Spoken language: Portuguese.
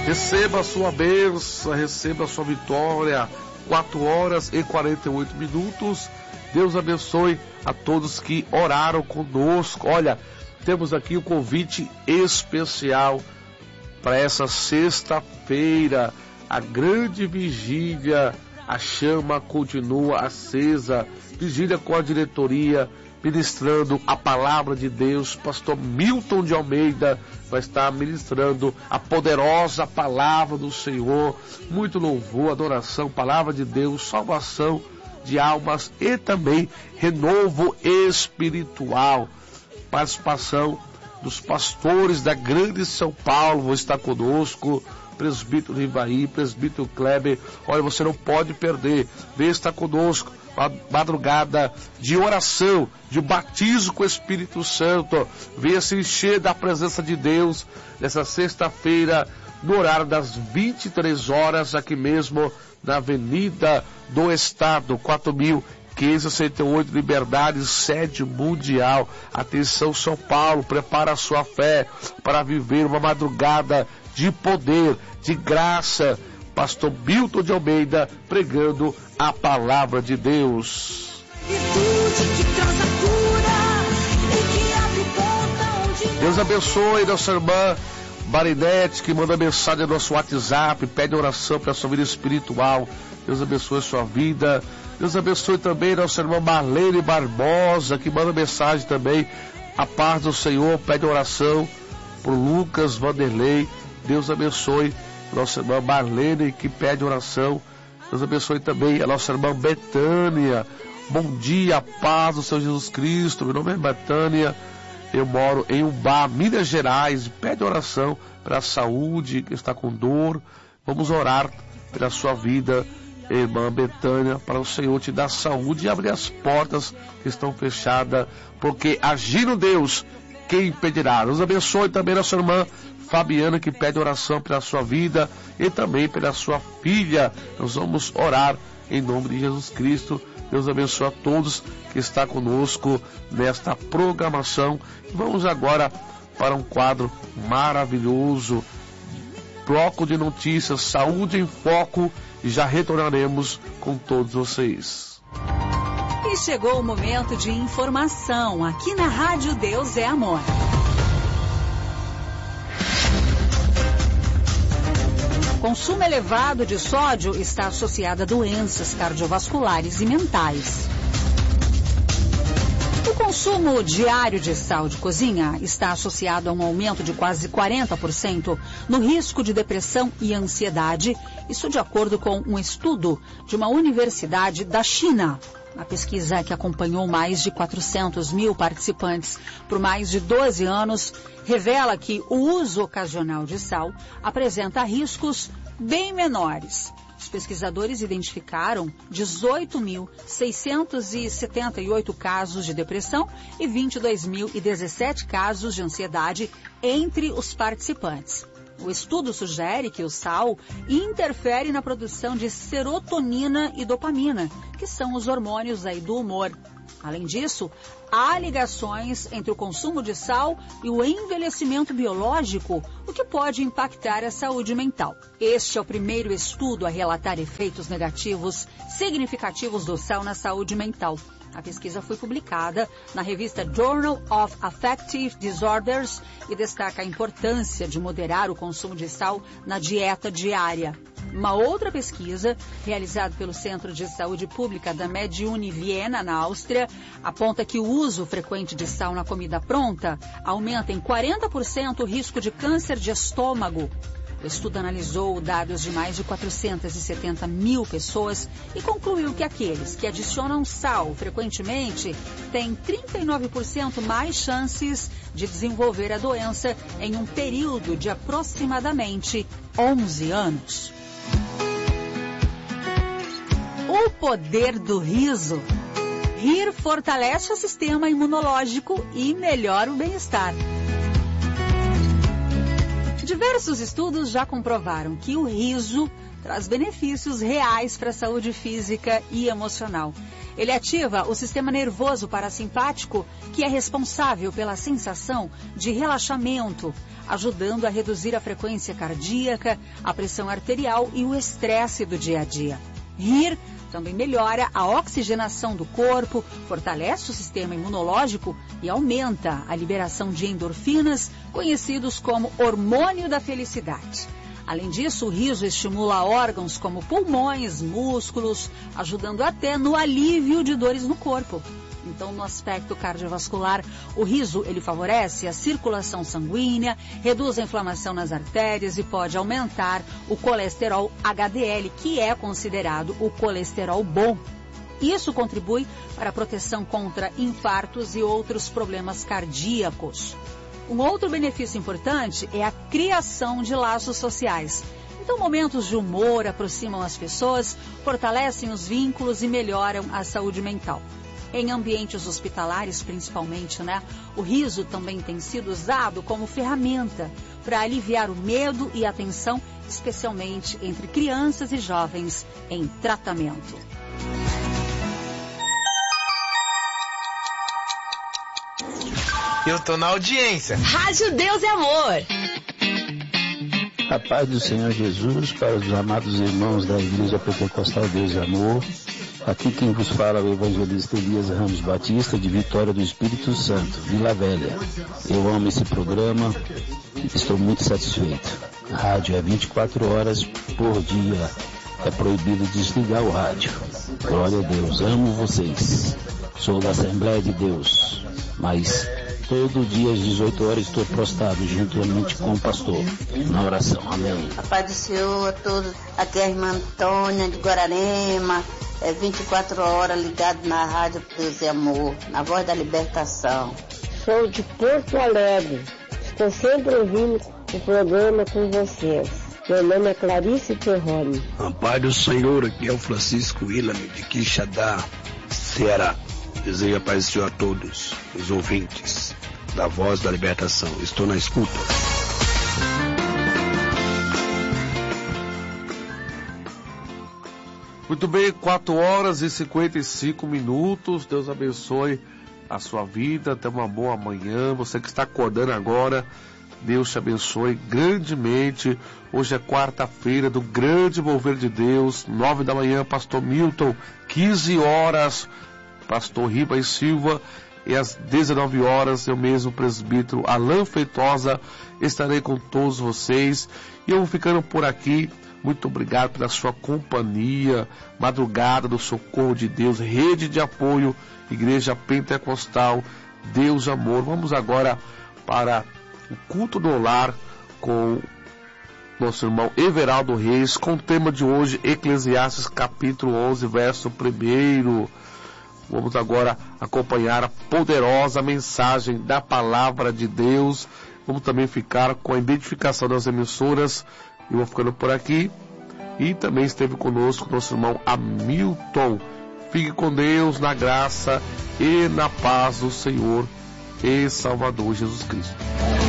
Receba a sua bênção, receba a sua vitória. 4h48. Deus abençoe a todos que oraram conosco. Olha, temos aqui um convite especial para essa sexta-feira, a grande vigília. A chama continua acesa, vigília com a diretoria, ministrando a palavra de Deus. Pastor Milton de Almeida vai estar ministrando a poderosa palavra do Senhor. Muito louvor, adoração, palavra de Deus, salvação de almas e também renovo espiritual. Participação dos pastores da Grande São Paulo vão estar conosco. Presbítero Rivaí, presbítero Kleber. Olha, você não pode perder. Venha estar conosco. Uma madrugada de oração, de batismo com o Espírito Santo. Venha se encher da presença de Deus nessa sexta-feira, no horário das 23 horas, aqui mesmo na Avenida do Estado, 4.568, Liberdade, sede mundial. Atenção, São Paulo, prepara a sua fé para viver uma madrugada de poder, de graça. Pastor Milton de Almeida pregando a palavra de Deus. Deus abençoe nossa irmã Marinete, que manda mensagem no nosso WhatsApp, pede oração para a sua vida espiritual. Deus abençoe a sua vida. Deus abençoe também nossa irmã Marlene Barbosa, que manda mensagem também. A paz do Senhor, pede oração por Lucas Vanderlei. Deus abençoe nossa irmã Marlene, que pede oração. Deus abençoe também a nossa irmã Betânia. Bom dia, paz do Senhor Jesus Cristo. Meu nome é Betânia, eu moro em Umbá, Minas Gerais. Pede oração pela saúde, que está com dor. Vamos orar pela sua vida, irmã Betânia, para o Senhor te dar saúde e abrir as portas que estão fechadas, porque agindo Deus, quem impedirá? Deus abençoe também nossa irmã Fabiana, que pede oração pela sua vida e também pela sua filha. Nós vamos orar em nome de Jesus Cristo. Deus abençoe a todos que estão conosco nesta programação. Vamos agora para um quadro maravilhoso, bloco de notícias, Saúde em Foco, e já retornaremos com todos vocês. E chegou o momento de informação aqui na Rádio Deus é Amor. Consumo elevado de sódio está associado a doenças cardiovasculares e mentais. O consumo diário de sal de cozinha está associado a um aumento de quase 40% no risco de depressão e ansiedade, isso de acordo com um estudo de uma universidade da China. A pesquisa, que acompanhou mais de 400 mil participantes por mais de 12 anos, revela que o uso ocasional de sal apresenta riscos bem menores. Os pesquisadores identificaram 18.678 casos de depressão e 22.017 casos de ansiedade entre os participantes. O estudo sugere que o sal interfere na produção de serotonina e dopamina, que são os hormônios aí do humor. Além disso, há ligações entre o consumo de sal e o envelhecimento biológico, o que pode impactar a saúde mental. Este é o primeiro estudo a relatar efeitos negativos significativos do sal na saúde mental. A pesquisa foi publicada na revista Journal of Affective Disorders e destaca a importância de moderar o consumo de sal na dieta diária. Uma outra pesquisa, realizada pelo Centro de Saúde Pública da Mediuni Viena, na Áustria, aponta que o uso frequente de sal na comida pronta aumenta em 40% o risco de câncer de estômago. O estudo analisou dados de mais de 470 mil pessoas e concluiu que aqueles que adicionam sal frequentemente têm 39% mais chances de desenvolver a doença em um período de aproximadamente 11 anos. O poder do riso. Rir fortalece o sistema imunológico e melhora o bem-estar. Diversos estudos já comprovaram que o riso traz benefícios reais para a saúde física e emocional. Ele ativa o sistema nervoso parasimpático, que é responsável pela sensação de relaxamento, ajudando a reduzir a frequência cardíaca, a pressão arterial e o estresse do dia a dia. Rir também melhora a oxigenação do corpo, fortalece o sistema imunológico e aumenta a liberação de endorfinas, conhecidos como hormônio da felicidade. Além disso, o riso estimula órgãos como pulmões, músculos, ajudando até no alívio de dores no corpo. Então, no aspecto cardiovascular, o riso ele favorece a circulação sanguínea, reduz a inflamação nas artérias e pode aumentar o colesterol HDL, que é considerado o colesterol bom. Isso contribui para a proteção contra infartos e outros problemas cardíacos. Um outro benefício importante é a criação de laços sociais. Então, momentos de humor aproximam as pessoas, fortalecem os vínculos e melhoram a saúde mental. Em ambientes hospitalares, principalmente, o riso também tem sido usado como ferramenta para aliviar o medo e a tensão, especialmente entre crianças e jovens em tratamento. Eu tô na audiência. Rádio Deus e Amor. A paz do Senhor Jesus para os amados irmãos da Igreja Pentecostal Deus e Amor. Aqui quem vos fala é o evangelista Elias Ramos Batista, de Vitória do Espírito Santo, Vila Velha. Eu amo esse programa e estou muito satisfeito. A rádio é 24 horas por dia. É proibido desligar o rádio. Glória a Deus, amo vocês. Sou da Assembleia de Deus, mas todo dia às 18 horas estou prostrado juntamente com o pastor na oração. Amém. A paz do Senhor a todos. Aqui é a irmã Antônia de Guararema. 24 horas ligado na Rádio Deus e Amor, na Voz da Libertação. Sou de Porto Alegre. Estou sempre ouvindo o programa com vocês. Meu nome é Clarice Ferroni. A paz do Senhor, aqui é o Francisco Willam de Quixadá, Ceará. Desejo a paz do Senhor a todos os ouvintes da Voz da Libertação. Estou na escuta. Muito bem, 4 horas e 55 minutos. Deus abençoe a sua vida. Tenha uma boa manhã. Você que está acordando agora, Deus te abençoe grandemente. Hoje é quarta-feira do grande mover de Deus. 9 da manhã, pastor Milton. 15 horas, pastor Ribas Silva. E às 19 horas, eu mesmo, presbítero Alain Feitosa, estarei com todos vocês. E eu vou ficando por aqui. Muito obrigado pela sua companhia. Madrugada do Socorro de Deus, Rede de Apoio, Igreja Pentecostal, Deus Amor. Vamos agora para o culto do lar com nosso irmão Everaldo Reis, com o tema de hoje, Eclesiastes capítulo 11, verso 1. Vamos agora acompanhar a poderosa mensagem da palavra de Deus. Vamos também ficar com a identificação das emissoras. Eu vou ficando por aqui. E também esteve conosco nosso irmão Hamilton. Fique com Deus, na graça e na paz do Senhor e Salvador Jesus Cristo.